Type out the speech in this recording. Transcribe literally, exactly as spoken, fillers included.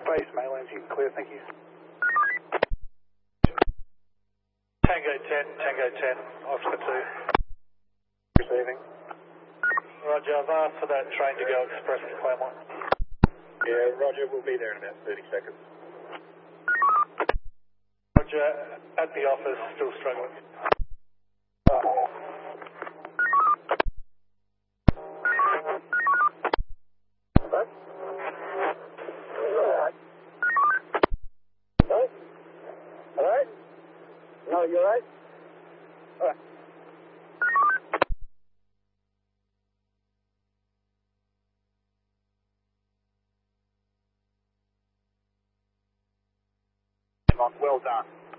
Base, mainland, you can clear, thank you. Tango ten, Tango ten, Oscar two. Receiving. Roger, I've asked for that train to go express to Claremont. Yeah, Roger, we'll be there in about thirty seconds. Roger, at the office, still struggling. What? Alright. What? Alright? No, you're right? Alright. Well done.